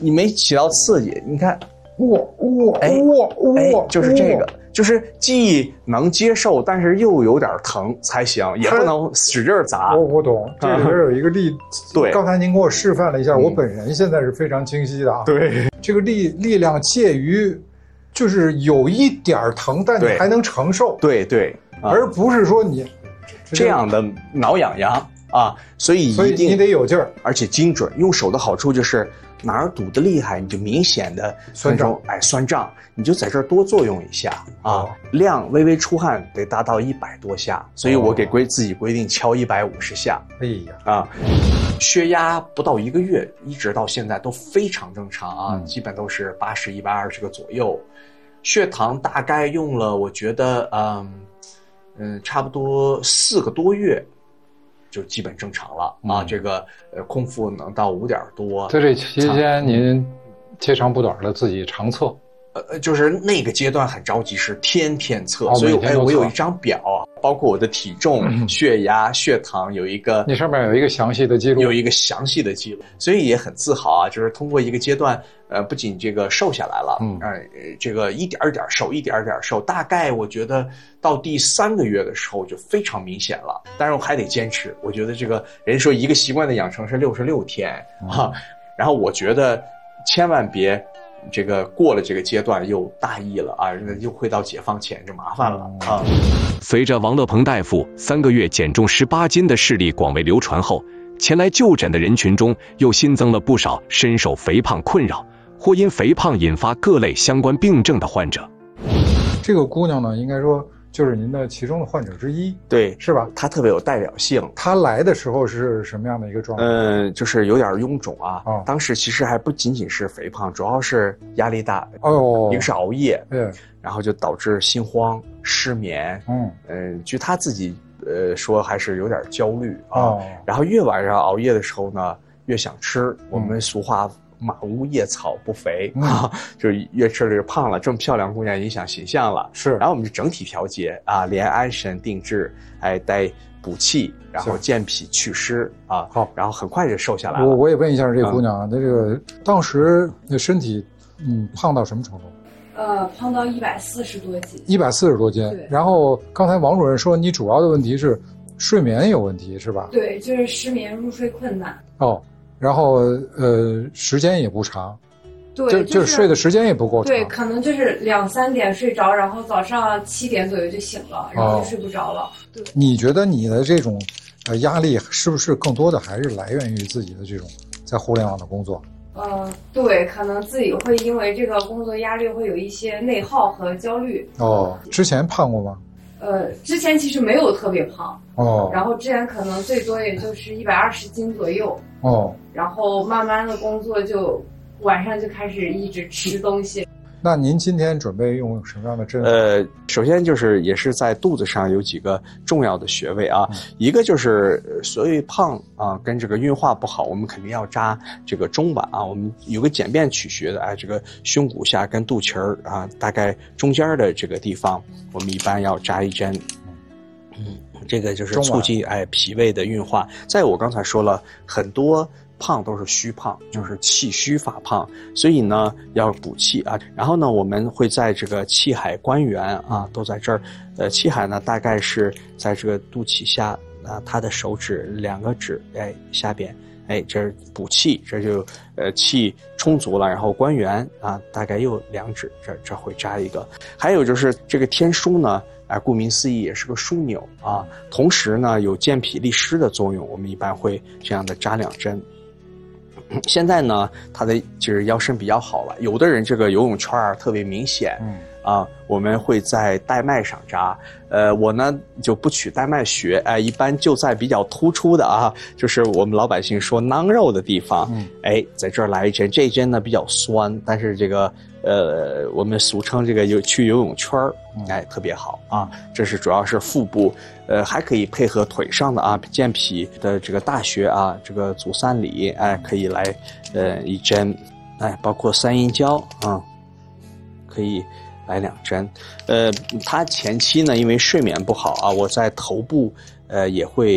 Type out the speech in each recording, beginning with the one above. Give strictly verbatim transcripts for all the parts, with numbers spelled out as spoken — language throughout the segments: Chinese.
你没起到刺激，你看， 哇哇哎哇哎哇， 就是这个。就是既能接受，但是又有点疼才行，也不能使劲砸。 我我懂，这里边有一个力， 对， 刚才您给我示范了一下，嗯、我本人现在是非常清晰的啊。 对， 这个力力量介于，就是有一点疼，但你还能承受。 对对， 啊、而不是说你这样的挠痒痒啊，所以一定所以你得有劲儿， 而且精准。用手的好处就是哪儿堵得厉害，你就明显的酸胀， 哎，酸胀。你就在这儿多作用一下啊，哦、量微微出汗得达到一百多下，所以我给规自己规定敲一百五十下。 哎呀啊，血压不到一个月，一直到现在都非常正常啊，嗯、基本都是八十、一百二十个左右。血糖大概用了，我觉得嗯嗯，差不多四个多月，就基本正常了、嗯、啊。这个呃空腹能到五点多。 在这期间，您截长补短的自己常测。 呃，就是那个阶段很着急，是天天测，哦、所以哎，我有一张表，包括我的体重、嗯、血压、血糖，有一个， 那上面有一个详细的记录， 有一个详细的记录，所以也很自豪啊，就是通过一个阶段，呃，不仅这个瘦下来了，嗯，呃，这个一点一点瘦，一点一点瘦，大概我觉得到第三个月的时候就非常明显了，当然我还得坚持，我觉得这个人说一个习惯的养成是六十六天啊，嗯、然后我觉得千万别。这个过了这个阶段又大意了啊，又会到解放前就麻烦了啊。 随着王乐鹏大夫三个月减重十八斤的事例广为流传后，前来就诊的人群中又新增了不少深受肥胖困扰或因肥胖引发各类相关病症的患者。 这个姑娘呢，应该说就是您的其中的患者之一， 对， 是吧？ 她特别有代表性。 她来的时候是什么样的一个状态？ 嗯，就是有点臃肿啊。哦，当时其实还不仅仅是肥胖，主要是压力大。 哦， 一个是熬夜， 对， 然后就导致心慌、失眠。嗯嗯，据她自己呃说，还是有点焦虑啊。哦，然后越晚上熬夜的时候呢，越想吃。我们俗话。马无夜草不肥啊，嗯、就是越吃越胖了。这么漂亮姑娘影响形象了， 是。然后我们就整体调节啊，连安神定志，哎，带补气，然后健脾祛湿啊。 好， 然后很快就瘦下来了。 我我也问一下这个姑娘啊，那、嗯、这个当时那身体嗯胖到什么程度？ 呃，胖到一百四十多斤。 一百四十多斤。 对。 然后刚才王主任说你主要的问题是睡眠有问题是吧？ 对，就是失眠、入睡困难。 哦。然后呃，时间也不长， 对， 就就是睡的时间也不够长， 对，可能就是两三点睡着，然后早上七点左右就醒了，然后就睡不着了。哦、对， 你觉得你的这种呃压力是不是更多的还是来源于自己的这种在互联网的工作？ 呃，对，可能自己会因为这个工作压力会有一些内耗和焦虑。 哦，之前胖过吗？ 呃，之前其实没有特别胖哦， 然后之前可能最多也就是一百二十斤左右哦， 然后慢慢的工作就晚上就开始一直吃东西。 那您今天准备用什么样的针？ 呃，首先就是也是在肚子上有几个重要的穴位啊，嗯、一个就是所谓胖啊，跟这个运化不好，我们肯定要扎这个中脘啊。我们有个简便取穴的，哎，这个胸骨下跟肚脐儿啊，大概中间的这个地方，我们一般要扎一针。嗯，这个就是促进哎脾胃的运化。再我刚才说了很多。胖都是虚胖，就是气虚发胖，所以呢要补气啊。然后呢，我们会在这个气海关元啊，都在这儿。呃，气海呢大概是在这个肚脐下啊，他的手指两个指哎下边哎，这是补气，这就呃气充足了。然后关元啊，大概又两指，这这会扎一个。还有就是这个天枢呢。啊，顾名思义也是个枢纽啊，同时呢有健脾利湿的作用，我们一般会这样的扎两针。现在呢，他的就是腰身比较好了，有的人这个游泳圈儿特别明显，嗯啊，我们会在带脉上扎。呃，我呢就不取带脉穴，哎、呃，一般就在比较突出的啊，就是我们老百姓说囊肉的地方，嗯，哎，在这儿来一针，这一针呢比较酸，但是这个呃，我们俗称这个有去游泳圈儿，哎，特别好啊。这是主要是腹部，呃，还可以配合腿上的啊健脾的这个大穴啊，这个足三里，哎，可以来呃一针，哎，包括三阴交啊，可以。来两针，呃，他前期呢，因为睡眠不好啊，我在头部，呃，也会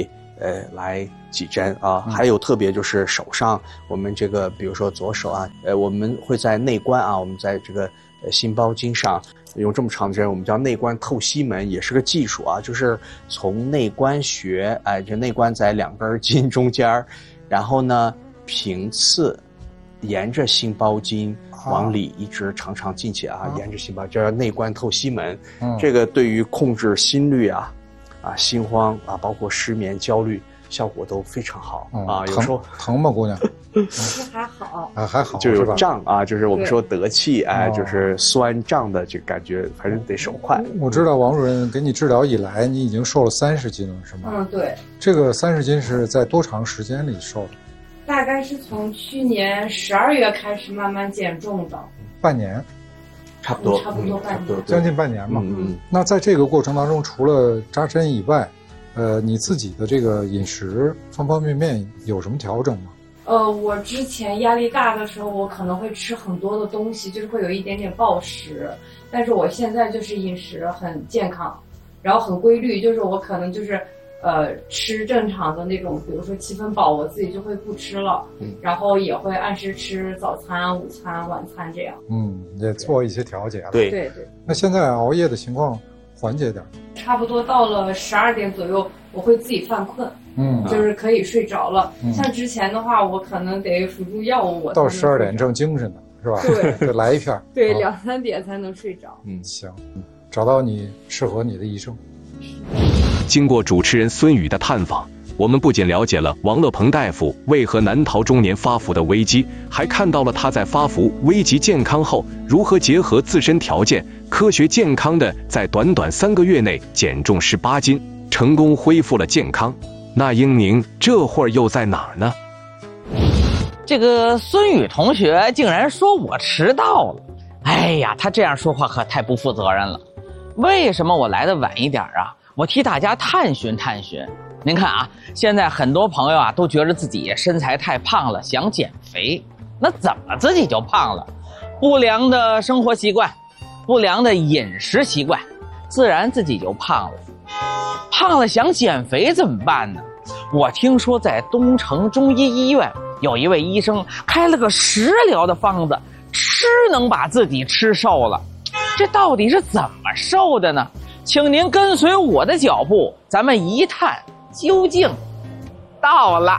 呃来几针啊。还有特别就是手上，我们这个比如说左手啊，呃我们会在内关啊，我们在这个呃心包经上用这么长的针，我们叫内关透析门，也是个技术啊，就是从内关穴，哎，这内关在两根筋中间，然后呢平刺，沿着心包经往里一直长长进去啊，啊沿着心包，这叫内关透析门。嗯，这个对于控制心率啊、啊心慌啊，包括失眠、焦虑，效果都非常好、嗯、啊。有时候疼吗，姑娘？ 其实还好啊，还好， 就有胀啊，就是我们说得气，哎，就是酸胀的这个感觉，反正得手快。 我知道王主任给你治疗以来，你已经瘦了三十斤了，是吗？ 嗯，对。 这个三十斤是在多长时间里瘦的？ 大概是从去年十二月开始慢慢减重的。 半年。 差不多， 差不多半年， 将近半年嘛。 嗯嗯。 那在这个过程当中，除了扎针以外，呃，你自己的这个饮食方方面面有什么调整吗？ 呃，我之前压力大的时候，我可能会吃很多的东西，就是会有一点点暴食。但是我现在就是饮食很健康，然后很规律，就是我可能就是呃吃正常的那种，比如说七分饱，我自己就会不吃了。嗯。然后也会按时吃早餐、午餐、晚餐这样。 嗯，也做一些调节了。 对对对。 那现在熬夜的情况缓解点？ 差不多到了十二点左右，我会自己犯困。嗯，就是可以睡着了、嗯。像之前的话，我可能得辅助药物，我到十二点正精神呢，是吧？ 对， 来一片。 对，两、哦、三点才能睡着。 嗯，行，找到你适合你的医生。 经过主持人孙宇的探访，我们不仅了解了王乐鹏大夫为何难逃中年发福的危机，还看到了他在发福危及健康后，如何结合自身条件，科学健康的在短短三个月内减重十八斤，成功恢复了健康。那英宁这会儿又在哪儿呢？ 这个孙宇同学竟然说我迟到了，哎呀，他这样说话可太不负责任了。为什么我来的晚一点啊？我替大家探寻探寻。您看啊，现在很多朋友啊都觉得自己身材太胖了，想减肥。那怎么自己就胖了？不良的生活习惯，不良的饮食习惯，自然自己就胖了。胖了想减肥怎么办呢？我听说在东城中医医院有一位医生开了个食疗的方子，吃能把自己吃瘦了。这到底是怎么瘦的呢？请您跟随我的脚步，咱们一探究竟。到了。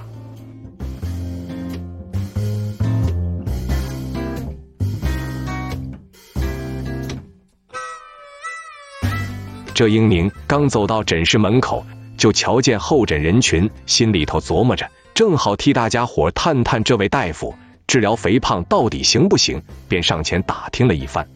这英宁刚走到诊室门口，就瞧见候诊人群，心里头琢磨着，正好替大家伙探探这位大夫治疗肥胖到底行不行，便上前打听了一番。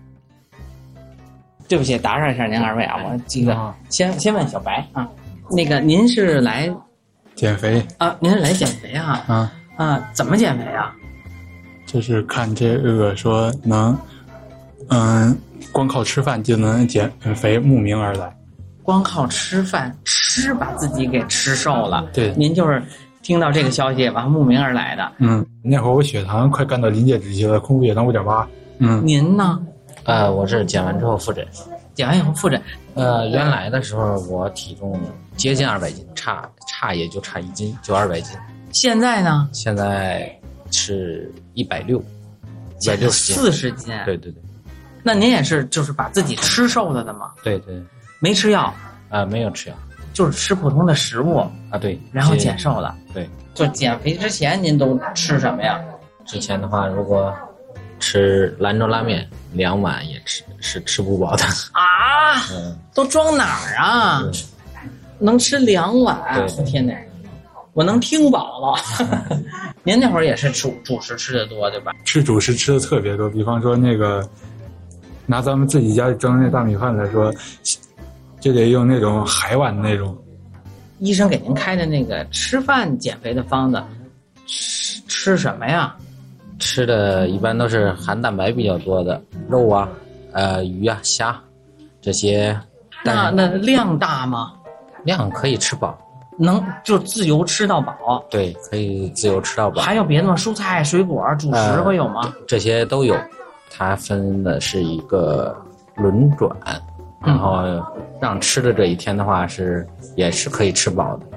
对不起，打扰一下您二位啊，我这个先先问小白啊，那个您是来减肥啊？您是来减肥啊？啊啊，怎么减肥啊？ 就是看这个说能，嗯。光靠吃饭就能减肥，慕名而来。 光靠吃饭吃把自己给吃瘦了。 对， 您就是听到这个消息然后慕名而来的。 嗯，那会儿我血糖快干到临界值期了，空腹血糖五点八。嗯， 您呢？ 呃，我是减完之后复诊。 减完以后复诊。 呃，原来的时候我体重接近二百斤，差差也就差一斤，就二百斤。 现在呢？ 现在是一百六， 一百六十四十斤。 对对对。 那您也是就是把自己吃瘦了的吗？ 对对， 没吃药， 呃，没有吃药， 就是吃普通的食物啊，对， 然后减瘦了。 对， 就减肥之前您都吃什么呀？ 之前的话，如果吃兰州拉面两碗也吃是吃不饱的啊，嗯，都装哪儿啊？能吃两碗？ 对， 天哪！我能听饱了。您那会儿也是主主食吃的多对吧？ 吃主食吃的特别多，比方说那个拿咱们自己家蒸那大米饭来说，就得用那种海碗的那种。 医生给您开的那个吃饭减肥的方子，吃吃什么呀？ 吃的一般都是含蛋白比较多的肉啊、呃鱼啊、虾这些。 那那量大吗？ 量可以吃饱。 能就自由吃到饱？对， 可以自由吃到饱。 还有别的吗？蔬菜、水果、主食会有吗？ 呃、这些都有。它分的是一个轮转，然后让吃的这一天的话是也是可以吃饱的。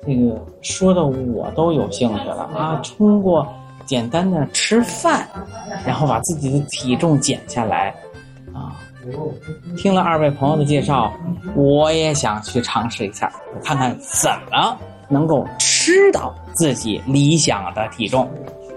这个说的我都有兴趣了啊！通过简单的吃饭，然后把自己的体重减下来啊！听了二位朋友的介绍，我也想去尝试一下，看看怎么能够吃到自己理想的体重。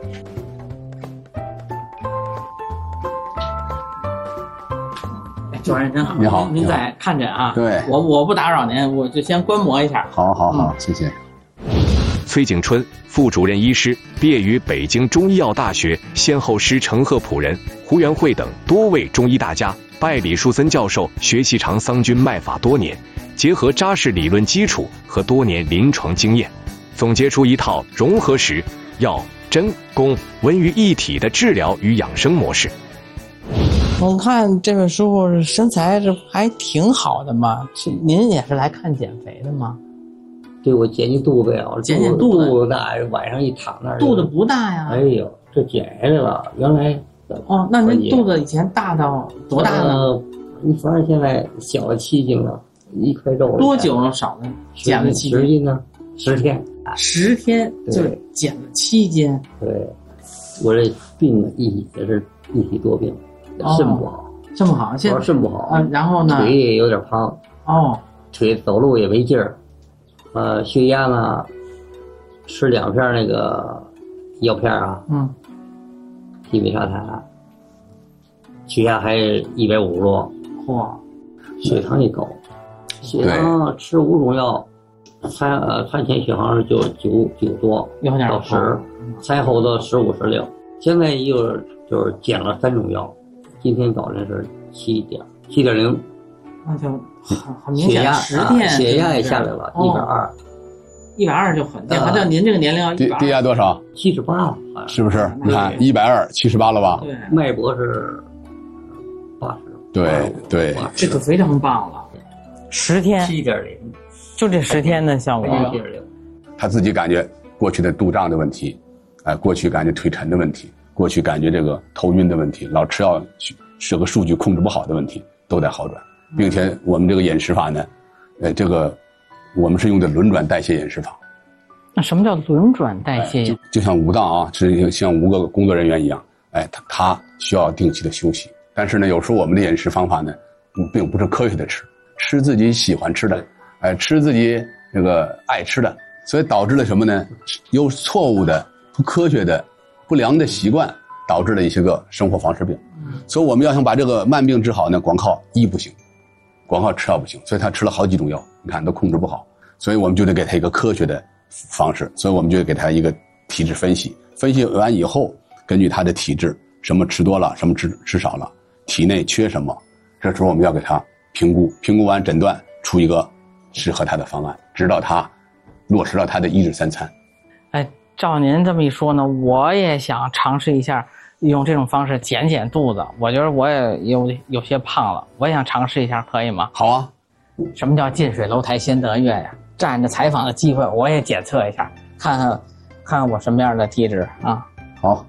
主任真好， 你好， 您在看诊啊？ 对， 我我不打扰您，我就先观摩一下。 好好好， 嗯、 谢谢。 崔景春，副主任医师，毕业于北京中医药大学，先后师承贺朴仁、胡元会等多位中医大家，拜李树森教授学习长桑君脉法多年，结合扎实理论基础和多年临床经验，总结出一套融合食、药、针、功、文于一体的治疗与养生模式。 我看这位师傅身材这还挺好的嘛，是您也是来看减肥的吗？ 对，我减减肚子呀， 减减肚子， 肚子大，晚上一躺那儿， 肚子不大呀。 哎呦，这减下来了，原来哦，那您肚子以前大到多大呢？ 呃、你反正现在小了七斤了，一块肉。 多久少的减了七斤？ 十斤呢？十天。 十天就是减了七斤。 对，我这病一也是一体多病。肾不好， 肾不好，现在肾不好啊，然后呢， 腿也有点胖， 哦， 腿走路也没劲儿，呃，血压呢，吃两片那个药片啊， 嗯， 匹美沙坦，血压还一百五十多， 嚯， 血糖也高，血糖吃五种药，餐呃餐前血糖就九九多， 有点到十，餐后的十五十六，现在又就是减了三种药。今天早晨是七点七点零， 那就很很明显，十天血压也下来了，一百二， 一百二就很低。按照您这个年龄， 低低压多少？ 七十八了， 是不是？你看一百二，七十八了吧？ 对， 脉搏是八十。 对对， 这就非常棒了。十天七点零， 就这十天的效果。 七点零， 他自己感觉过去的肚胀的问题，哎、呃，过去感觉腿沉的问题。过去感觉这个头晕的问题，老吃药这个数据控制不好的问题都在好转，并且我们这个饮食法呢，呃，这个我们是用的轮转代谢饮食法。 那什么叫轮转代谢？ 就就像武当啊，是像五个工作人员一样，哎，他他需要定期的休息，但是呢，有时候我们的饮食方法呢，并不是科学的吃，吃自己喜欢吃的，哎，吃自己那个爱吃的，所以导致了什么呢？有错误的、不科学的。不良的习惯导致了一些个生活方式病，所以我们要想把这个慢病治好呢，光靠医不行，光靠吃药不行，所以他吃了好几种药，你看都控制不好，所以我们就得给他一个科学的方式，所以我们就给他一个体质分析，分析完以后，根据他的体质，什么吃多了，什么吃吃少了，体内缺什么，这时候我们要给他评估，评估完诊断出一个适合他的方案，直到他落实到他的一日三餐。 哎。照您这么一说呢，我也想尝试一下用这种方式减减肚子。我觉得我也有有些胖了，我也想尝试一下，可以吗？ 好啊。 什么叫近水楼台先得月呀？占着采访的机会，我也检测一下，看看看看我什么样的体质啊。 好，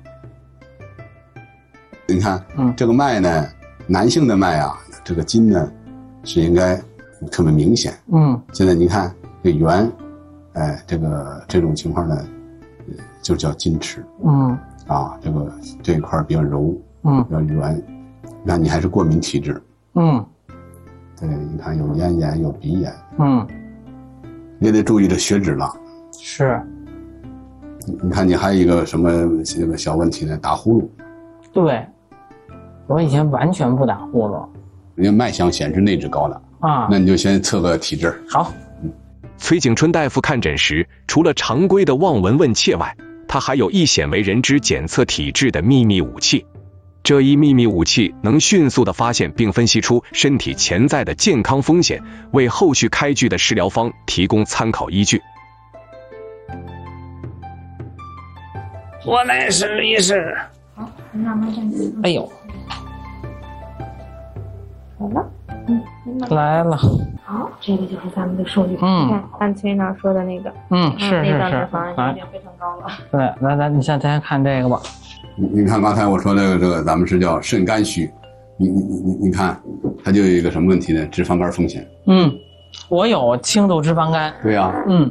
你看， 嗯， 这个脉呢，男性的脉啊，这个筋呢是应该特别明显。 嗯， 现在你看这圆，哎，这个这种情况呢。就叫筋池， 嗯， 啊，这个这一块比较柔， 嗯， 比较圆。那你还是过敏体质， 嗯， 对，你看有咽炎，有鼻炎， 嗯， 你得注意这血脂了。 是， 你看你还有一个什么这个小问题呢？打呼噜。 对，我以前完全不打呼噜。 人家脉象显示内脂高了啊， 那你就先测个体质。 好。 崔景春大夫看诊时，除了常规的望闻问切外，他还有一鲜为人知检测体质的秘密武器。这一秘密武器能迅速地发现并分析出身体潜在的健康风险，为后续开具的食疗方提供参考依据。 我来试一试。 好，您慢慢站起。 哎呦， 好了，嗯， 来了。 好，这个就是咱们的数据。 嗯， 看按崔院长说的那个， 嗯，是是是， 内脏脂肪已经非常高了。 对，来来，你先咱看这个吧。 你你看刚才我说这个这个，咱们是叫肾肝虚，你你你你看，它就有一个什么问题呢？脂肪肝风险。 嗯，我有轻度脂肪肝。 对呀、啊。 嗯，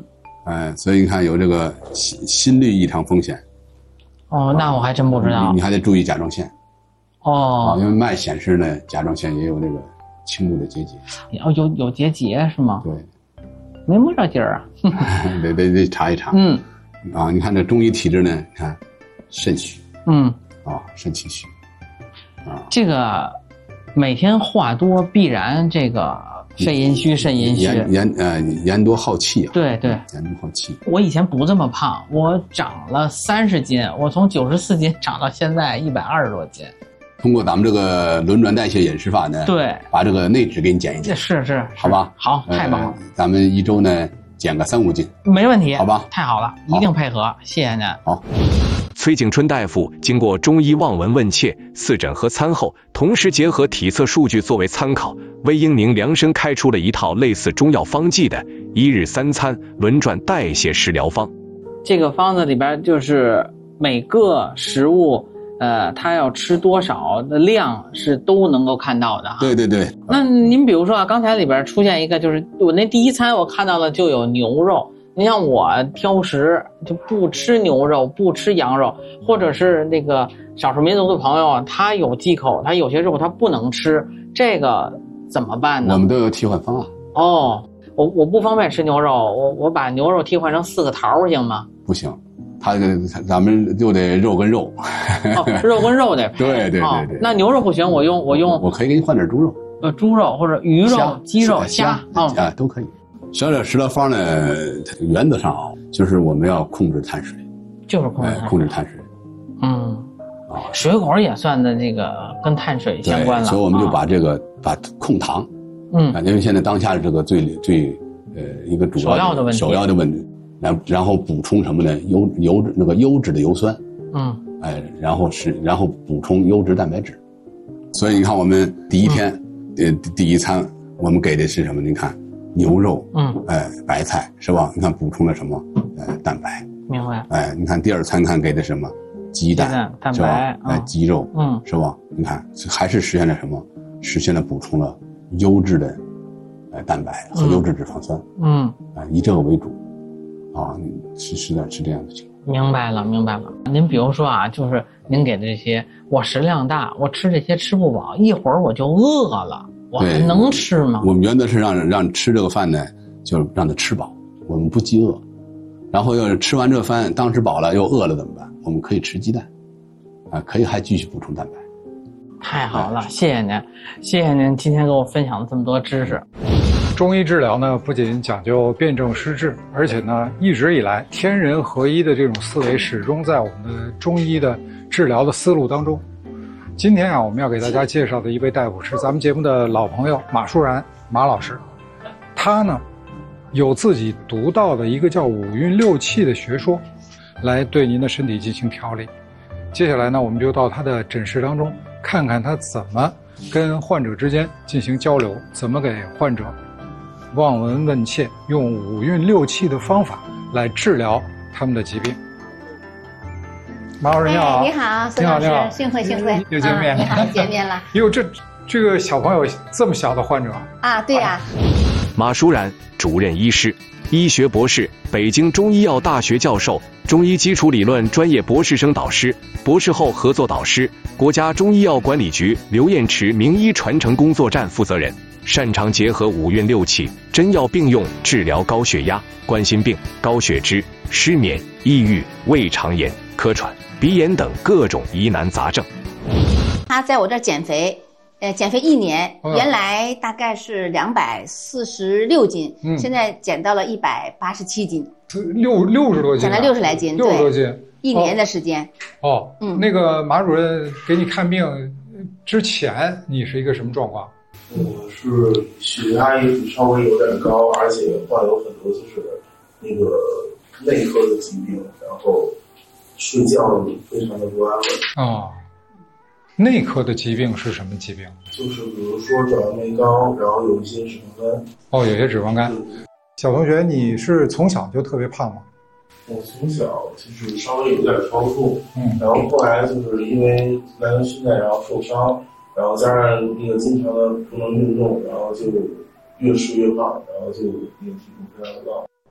哎，所以你看有这个心心律异常风险。 哦，那我还真不知道。 你, 你还得注意甲状腺。 哦、 啊，因为脉显示呢，甲状腺也有那个轻度的结节。 哦，有有结节是吗？ 对， 没摸着劲儿啊。 得得得查一查。 嗯。 啊，你看这中医体质呢，你看肾虚。 嗯。 啊，肾气虚。啊， 这个每天话多必然这个肾阴虚，肾阴虚。 言言呃言多好气啊。 对对， 言多好气。 我以前不这么胖，我长了三十斤，我从九十四斤长到现在一百二十多斤。 通过咱们这个轮转代谢饮食法呢， 对， 把这个内脂给你减一减。 是是， 好吧？ 好，太棒了、 呃。咱们一周呢减个三五斤， 没问题， 好吧？ 太好了，一定配合，谢谢您。 好。 崔景春大夫经过中医望闻问切、四诊和参后，同时结合体测数据作为参考，为英宁量身开出了一套类似中药方剂的一日三餐轮转代谢食疗方。 这个方子里边就是每个食物，呃，它要吃多少的量是都能够看到的哈。 对对对。 那您比如说啊，刚才里边出现一个，就是我那第一餐我看到了就有牛肉。你像我挑食就不吃牛肉，不吃羊肉，或者是那个少数民族的朋友，他有忌口，他有些肉他不能吃，这个怎么办呢？ 我们都有替换方案。 哦，我我不方便吃牛肉，我我把牛肉替换成四个桃行吗？ 不行，他咱们就得肉跟肉。 哦，肉跟肉得配。 对对对对、哦。 那牛肉不行，我用我用。 我可以给你换点猪肉。 呃，猪肉或者鱼肉、鸡肉、虾啊、嗯、都可以。小点食疗方呢，原则上啊，就是我们要控制碳水， 就是控制碳水、 哎、控制碳水。 嗯，啊，水果也算的这个跟碳水相关了， 所以我们就把这个、啊、把控糖， 嗯， 因为现在当下这个最最呃一个主要的首要的问题， 首要的问题，然然后补充什么呢？优优质那个优质的油酸， 嗯， 哎，然后是然后补充优质蛋白质。所以你看，我们第一天，嗯、呃第一餐我们给的是什么？你看。牛肉， 嗯， 哎，白菜是吧？你看补充了什么？呃，蛋白。 明白。 哎，你看第二餐看给的什么？鸡蛋， 鸡蛋蛋白， 嗯、哎，鸡肉， 嗯， 是吧？你看还是实现了什么？实现了补充了优质的，呃，蛋白和优质脂肪酸。 嗯， 啊、呃，以这个为主，啊，是是的，是这样的情况。 明白了，明白了。您比如说啊，就是您给的这些，我食量大，我吃这些吃不饱，一会儿我就饿了。我还能吃吗？ 我们原则是让让吃这个饭呢，就是让他吃饱，我们不饥饿。然后要是吃完这个饭，当时饱了又饿了怎么办？我们可以吃鸡蛋，啊，可以还继续补充蛋白。 太好了，谢谢您，谢谢您今天给我分享了这么多知识。 中医治疗呢，不仅讲究辨证施治，而且呢，一直以来天人合一的这种思维始终在我们的中医的治疗的思路当中。今天啊，我们要给大家介绍的一位大夫是咱们节目的老朋友马舒然马老师。他呢，有自己独到的一个叫五运六气的学说，来对您的身体进行调理。接下来呢，我们就到他的诊室当中，看看他怎么跟患者之间进行交流，怎么给患者望闻问切，用五运六气的方法来治疗他们的疾病。马老师你好， 哎、你好，孙老师，幸会幸会， 又见面、 啊，你好，见面了。 哟，这这个小朋友这么小的患者啊，对呀、啊。 马舒然，主任医师，医学博士，北京中医药大学教授，中医基础理论专业博士生导师，博士后合作导师，国家中医药管理局刘彦池名医传承工作站负责人，擅长结合五运六气、真药并用治疗高血压、冠心病、高血脂、失眠、抑郁、胃肠炎、咳喘、鼻炎等各种疑难杂症。 他在我这儿减肥，呃，减肥一年，嗯、原来大概是两百四十六斤，嗯、现在减到了一百八十七斤， 六六十多斤、啊， 减了六十来斤， 六十多斤， 一年的时间。 哦，嗯，那个马主任给你看病之前，你是一个什么状况？ 我是血压也稍微有点高，而且患有很多就是那个内科的疾病，然后睡觉非常的不安稳。 哦，内科的疾病是什么疾病？ 就是比如说长内高，然后有一些脂肪肝。 哦，有些脂肪肝。小同学，你是从小就特别胖吗？ 我从小就是稍微有点超重，嗯，然后后来就是因为来回训练，然后受伤，然后加上那个经常的不能运动，然后就越吃越胖，然后就那个体重非常的高。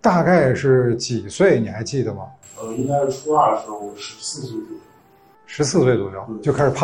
大概是几岁？你还记得吗？ 呃，应该是初二的时候，十四岁左右。 十四岁左右就开始胖。